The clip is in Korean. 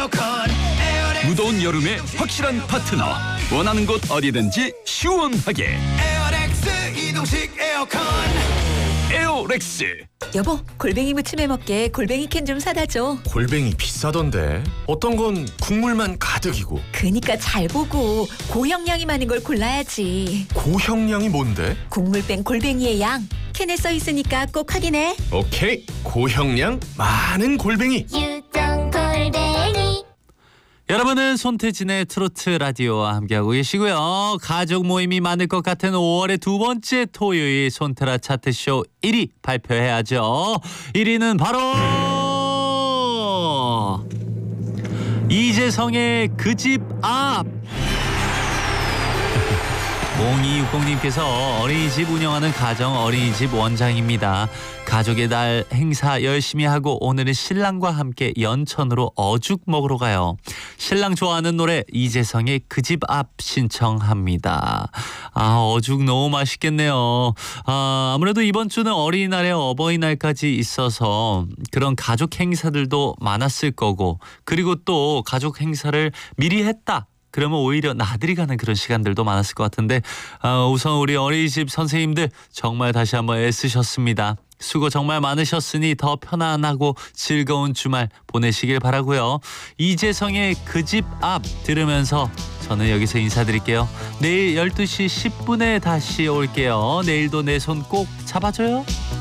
무더운 여름에 확실한 파트너, 원하는 곳 어디든지 시원하게 에어렉스. 여보, 골뱅이 무침해 먹게 골뱅이 캔 좀 사다 줘. 골뱅이 비싸던데. 어떤 건 국물만 가득이고. 그니까 잘 보고 고형량이 많은 걸 골라야지. 고형량이 뭔데? 국물 뺀 골뱅이의 양 캔에 써 있으니까 꼭 확인해. 오케이, 고형량 많은 골뱅이. 유정 골뱅이. 여러분은 손태진의 트로트 라디오와 함께하고 계시고요. 가족 모임이 많을 것 같은 5월의 두 번째 토요일 손테라 차트쇼 1위 발표해야죠. 1위는 바로 이재성의 그 집 앞. 0260님께서 어린이집 운영하는 가정 어린이집 원장입니다. 가족의 날 행사 열심히 하고 오늘은 신랑과 함께 연천으로 어죽 먹으러 가요. 신랑 좋아하는 노래 이재성의 그 집 앞 신청합니다. 어죽 너무 맛있겠네요. 아무래도 이번 주는 어린이날에 어버이날까지 있어서 그런 가족 행사들도 많았을 거고, 그리고 또 가족 행사를 미리 했다 그러면 오히려 나들이 가는 그런 시간들도 많았을 것 같은데, 우선 우리 어린이집 선생님들 정말 다시 한번 애쓰셨습니다. 수고 정말 많으셨으니 더 편안하고 즐거운 주말 보내시길 바라고요. 이재성의 그 집 앞 들으면서 저는 여기서 인사드릴게요. 내일 12시 10분에 다시 올게요. 내일도 내 손 꼭 잡아줘요.